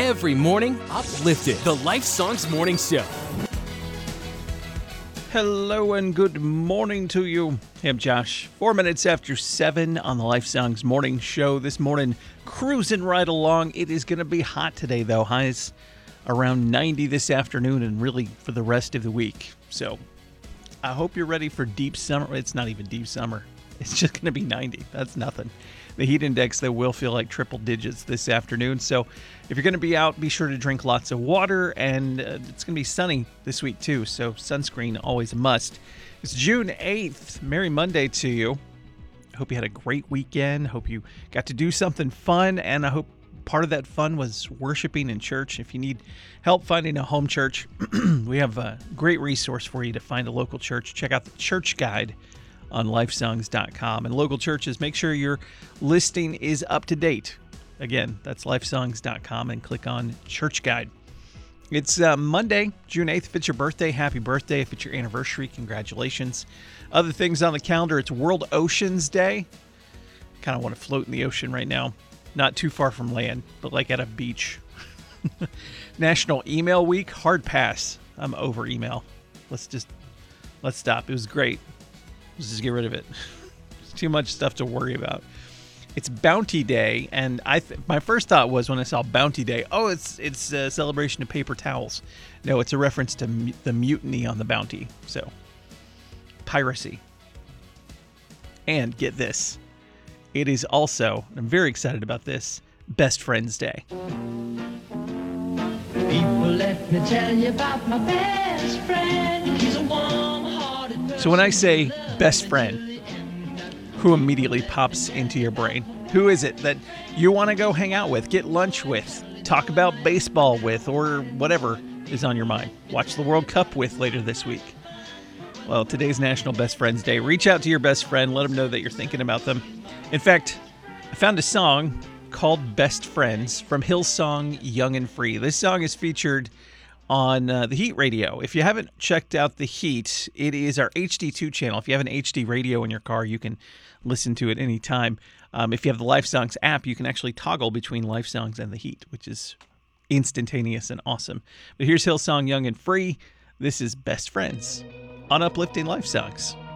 every morning uplifted. The Life Songs Morning Show. Hello and good morning to you. Hey, I'm Josh. 4 minutes after 7 on the Life Songs Morning Show. This morning, cruising right along. It is going to be hot today, though. Highs around 90 this afternoon and really for the rest of the week. So I hope you're ready for deep summer. It's not even deep summer. It's just going to be 90. That's nothing. The heat index, though, will feel like triple digits this afternoon. So if you're going to be out, be sure to drink lots of water. And it's going to be sunny this week, too. So sunscreen, always a must. It's June 8th. Merry Monday to you. I hope you had a great weekend. Hope you got to do something fun. And I hope part of that fun was worshiping in church. If you need help finding a home church, we have a great resource for you to find a local church. Check out the church guide on lifesongs.com. And local churches, make sure your listing is up to date. Again, that's lifesongs.com and click on Church Guide. It's Monday, June 8th. If it's your birthday, happy birthday. If it's your anniversary, congratulations. Other things on the calendar, it's World Oceans Day. Kind of want to float in the ocean right now. Not too far from land, but like at a beach. National Email Week, hard pass. I'm over email. Let's stop. It was great. Let's just get rid of it. It's too much stuff to worry about. It's Bounty Day, and my first thought was when I saw Bounty Day, oh, it's a celebration of paper towels. No, it's a reference to the mutiny on the Bounty. So, piracy. And get this, it is also, I'm very excited about this, Best Friends Day. People, let me tell you about my best friend. He's a warm-hearted person. So when I say best friend, who immediately pops into your brain? Who is it that you want to go hang out with, get lunch with, talk about baseball with, or whatever is on your mind? Watch the World Cup with later this week. Well, today's National Best Friends Day. Reach out to your best friend. Let them know that you're thinking about them. In fact, I found a song called Best Friends from Hillsong Young and Free. This song is featured on the Heat Radio. If you haven't checked out the Heat, it is our HD2 channel. If you have an HD radio in your car, you can listen to it anytime. If you have the Life Songs app, you can actually toggle between Life Songs and the Heat, which is instantaneous and awesome. But here's Hillsong Young and Free. This is Best Friends on Uplifting Life Songs.